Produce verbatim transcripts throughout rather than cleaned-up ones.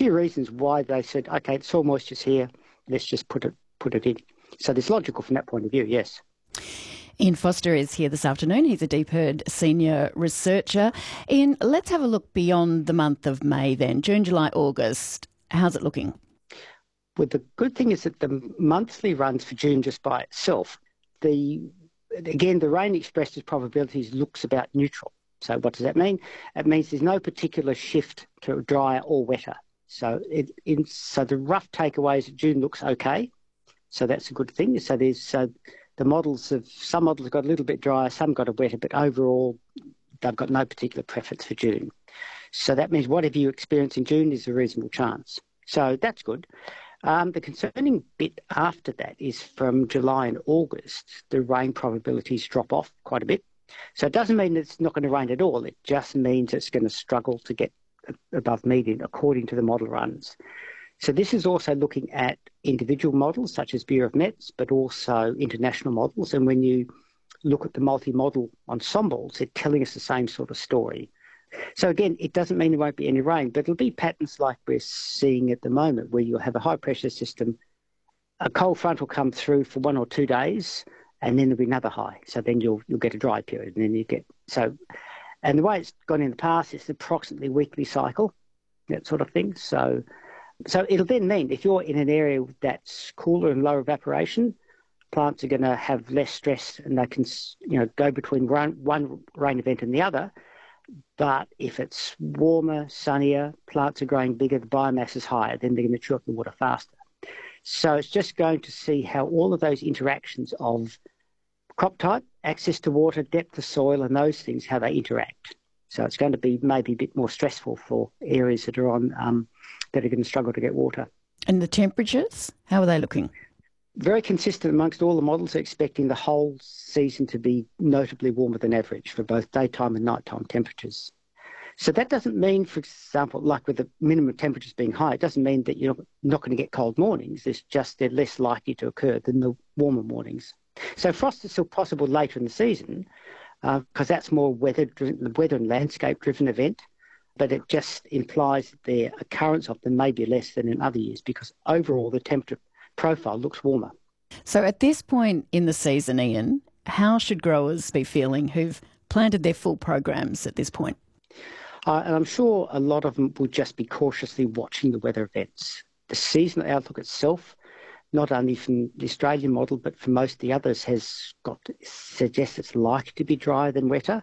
few reasons why they said, okay, the soil moisture's here, let's just put it put it in. So it's logical from that point of view, yes. Ian Foster is here this afternoon. He's a DPIRD senior researcher. Ian, let's have a look beyond the month of May then. June, July, August. How's it looking? Well, the good thing is that the monthly runs for June just by itself, the again, the rain expressed as probabilities looks about neutral. So what does that mean? It means there's no particular shift to drier or wetter. So it, in, so the rough takeaway is that June looks okay. So that's a good thing. So there's so the models of some models have got a little bit drier, some got a wetter, but overall they've got no particular preference for June. So that means whatever you experience in June is a reasonable chance. So that's good. Um, the concerning bit after that is from July and August, the rain probabilities drop off quite a bit. So it doesn't mean that it's not going to rain at all. It just means it's going to struggle to get above median according to the model runs. So this is also looking at individual models such as Bureau of Mets, but also international models. And when you look at the multi-model ensembles, they're telling us the same sort of story. So again, it doesn't mean there won't be any rain, but it'll be patterns like we're seeing at the moment, where you'll have a high pressure system, a cold front will come through for one or two days, and then there'll be another high. So then you'll you'll get a dry period, and then you get so. And the way it's gone in the past, it's approximately weekly cycle, that sort of thing. So, so it'll then mean if you're in an area that's cooler and lower evaporation, plants are going to have less stress, and they can you know go between one, one rain event and the other. But if it's warmer, sunnier, plants are growing bigger, the biomass is higher, then they're going to chew up the water faster. So it's just going to see how all of those interactions of crop type, access to water, depth of soil, and those things, how they interact. So it's going to be maybe a bit more stressful for areas that are on um, that are going to struggle to get water. And the temperatures, how are they looking? Very consistent amongst all the models, expecting the whole season to be notably warmer than average for both daytime and nighttime temperatures. So that doesn't mean, for example, like with the minimum temperatures being high, it doesn't mean that you're not going to get cold mornings. It's just they're less likely to occur than the warmer mornings. So frost is still possible later in the season because uh, that's more weather, weather and landscape-driven event, but it just implies that the occurrence of them may be less than in other years because overall the temperature profile looks warmer. So at this point in the season, Ian, how should growers be feeling who've planted their full programs at this point? Uh, and I'm sure a lot of them will just be cautiously watching the weather events. The seasonal outlook itself, not only from the Australian model, but for most of the others, has got suggests it's likely to be drier than wetter.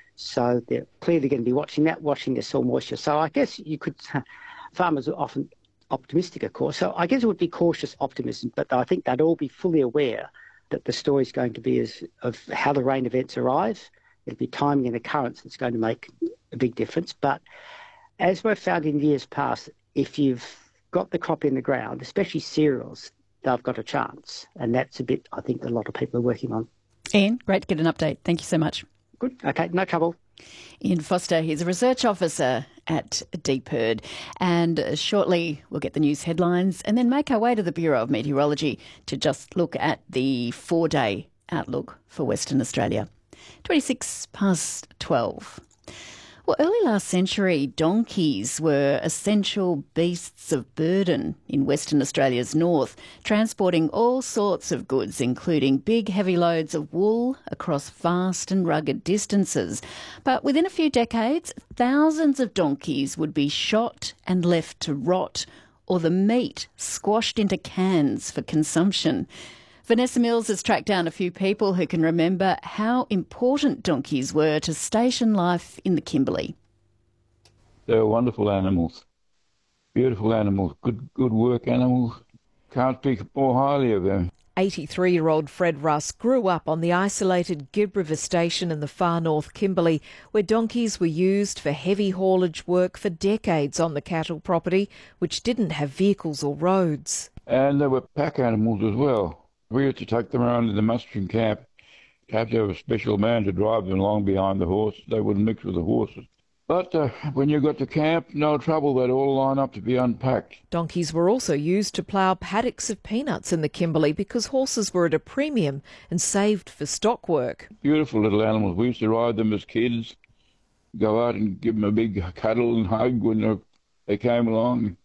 So they're clearly going to be watching that, watching their soil moisture. So I guess you could, farmers are often optimistic, of course. So I guess it would be cautious optimism, but I think they'd all be fully aware that the story is going to be as, of how the rain events arrive. It'll be timing and occurrence that's going to make a big difference. But as we've found in years past, if you've got the crop in the ground, especially cereals, they've got a chance. And that's a bit, I think, a lot of people are working on. Ian, great to get an update. Thank you so much. Good. Okay, no trouble. Ian Foster, he's a research officer at DPIRD. And shortly we'll get the news headlines and then make our way to the Bureau of Meteorology to just look at the four-day outlook for Western Australia. twenty-six past twelve. Well, early last century, donkeys were essential beasts of burden in Western Australia's north, transporting all sorts of goods, including big, heavy loads of wool across vast and rugged distances. But within a few decades, thousands of donkeys would be shot and left to rot, or the meat squashed into cans for consumption. Vanessa Mills has tracked down a few people who can remember how important donkeys were to station life in the Kimberley. They were wonderful animals, beautiful animals, good good work animals. Can't speak more highly of them. eighty-three-year-old Fred Russ grew up on the isolated Gibb River station in the far north Kimberley, where donkeys were used for heavy haulage work for decades on the cattle property, which didn't have vehicles or roads. And they were pack animals as well. We used to take them around to the mustering camp. You have to have a special man to drive them along behind the horse. They wouldn't mix with the horses. But uh, when you got to camp, no trouble. They'd all line up to be unpacked. Donkeys were also used to plough paddocks of peanuts in the Kimberley because horses were at a premium and saved for stock work. Beautiful little animals. We used to ride them as kids, go out and give them a big cuddle and hug when they came along.